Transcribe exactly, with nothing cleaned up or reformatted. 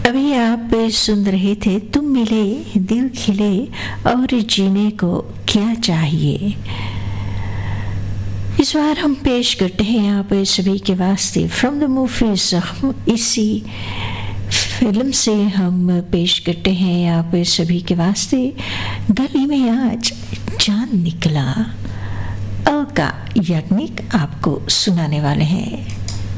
अभी आप सुन रहे थे तुम मिले दिल खिले और जीने को क्या चाहिए। इस बार हम पेश करते हैं आप सभी के वास्ते फ्रॉम द मूवीज। इसी फिल्म से हम पेश करते हैं आप सभी के वास्ते गली में आज चांद निकला। अलका याग्निक आपको सुनाने वाले हैं।